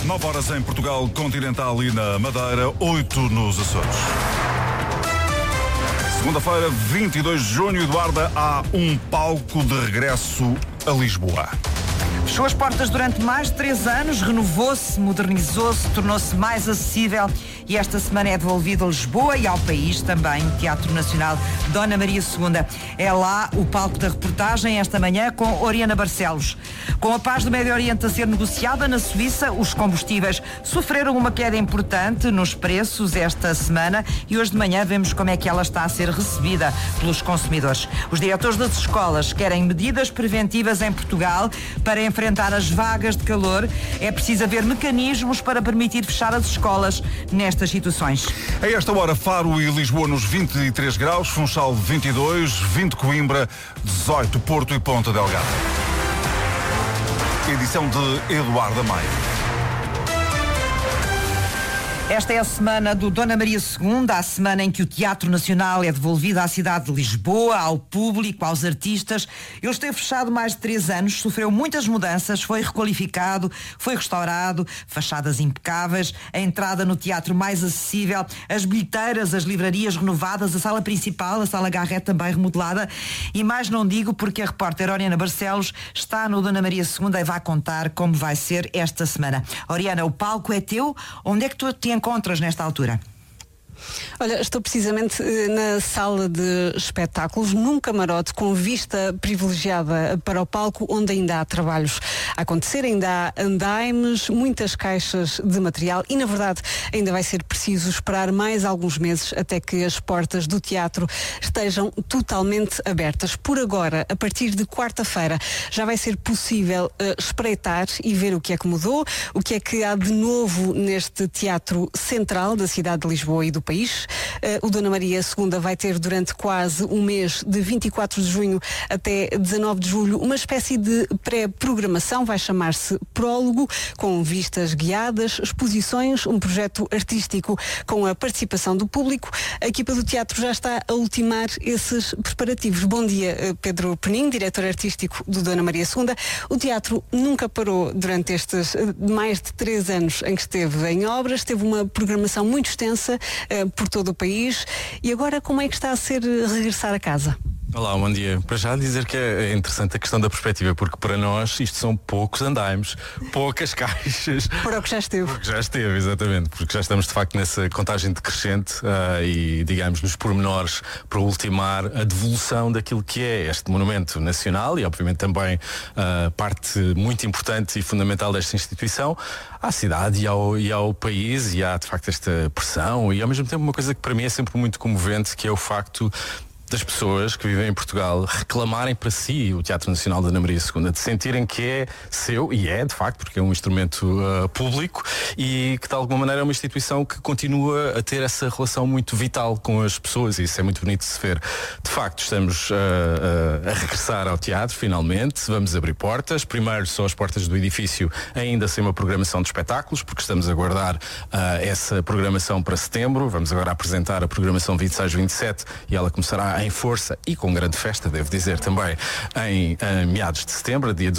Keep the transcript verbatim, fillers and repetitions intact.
nove horas em Portugal continental e na Madeira, oito nos Açores. Segunda-feira, vinte e dois de junho, Eduarda, há um palco de regresso a Lisboa. Fechou as portas durante mais de três anos, renovou-se, modernizou-se, tornou-se mais acessível e esta semana é devolvido a Lisboa e ao país também o Teatro Nacional Dona Maria segunda. É lá o palco da reportagem esta manhã com Oriana Barcelos. Com a paz do Médio Oriente a ser negociada na Suíça, os combustíveis sofreram uma queda importante nos preços esta semana e hoje de manhã vemos como é que ela está a ser recebida pelos consumidores. Os diretores das escolas querem medidas preventivas em Portugal para enfrentar as vagas de calor. É preciso haver mecanismos para permitir fechar as escolas nestas situações. A esta hora, Faro e Lisboa nos vinte e três graus, Funchal vinte e dois, vinte Coimbra, dezoito Porto e Ponta Delgada. Edição de Eduardo Maia. Esta é a semana do Dona Maria segunda, a semana em que o Teatro Nacional é devolvido à cidade de Lisboa, ao público, aos artistas. Ele esteve fechado mais de três anos, sofreu muitas mudanças, foi requalificado, foi restaurado, fachadas impecáveis, a entrada no teatro mais acessível, as bilheteiras, as livrarias renovadas, a sala principal, a sala Garrett também remodelada. E mais não digo porque a repórter Oriana Barcelos está no Dona Maria segunda e vai contar como vai ser esta semana. Oriana, o palco é teu, onde é que tu te encontras nesta altura? Olha, estou precisamente na sala de espetáculos, num camarote com vista privilegiada para o palco, onde ainda há trabalhos a acontecer, ainda há andaimes, muitas caixas de material e, na verdade, ainda vai ser preciso esperar mais alguns meses até que as portas do teatro estejam totalmente abertas. Por agora, a partir de quarta-feira, já vai ser possível uh, espreitar e ver o que é que mudou, o que é que há de novo neste teatro central da cidade de Lisboa e do país. Uh, o Dona Maria segunda vai ter durante quase um mês, de vinte e quatro de junho até dezanove de julho, uma espécie de pré-programação, vai chamar-se Prólogo, com vistas guiadas, exposições, um projeto artístico com a participação do público. A equipa do teatro já está a ultimar esses preparativos. Bom dia, Pedro Penin, diretor artístico do Dona Maria segunda. O teatro nunca parou durante estes mais de três anos em que esteve em obras, teve uma programação muito extensa por todo o país. E agora como é que está a ser regressar a casa? Olá, bom dia. Para já dizer que é interessante a questão da perspectiva, porque para nós isto são poucos andaimes, poucas caixas. Para o que já esteve. Porque já esteve, exatamente, porque já estamos de facto nessa contagem decrescente uh, e, digamos, nos pormenores para ultimar a devolução daquilo que é este monumento nacional e, obviamente, também uh, parte muito importante e fundamental desta instituição à cidade e ao, e ao país, e há de facto esta pressão e, ao mesmo tempo, uma coisa que para mim é sempre muito comovente, que é o facto das pessoas que vivem em Portugal reclamarem para si o Teatro Nacional da Dona Maria segunda, de sentirem que é seu, e é, de facto, porque é um instrumento uh, público e que, de alguma maneira, é uma instituição que continua a ter essa relação muito vital com as pessoas, e isso é muito bonito de se ver. De facto, estamos uh, uh, a regressar ao teatro, finalmente, vamos abrir portas. Primeiro são as portas do edifício, ainda sem uma programação de espetáculos, porque estamos a guardar uh, essa programação para setembro. Vamos agora apresentar a programação vinte e seis, vinte e sete e ela começará em força e com grande festa, devo dizer também, em, em meados de setembro, dia